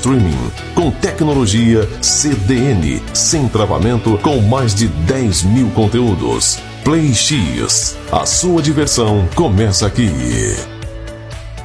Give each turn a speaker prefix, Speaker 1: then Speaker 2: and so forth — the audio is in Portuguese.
Speaker 1: streaming, com tecnologia CDN, sem travamento, com mais de 10 mil conteúdos. Play X, a sua diversão começa aqui.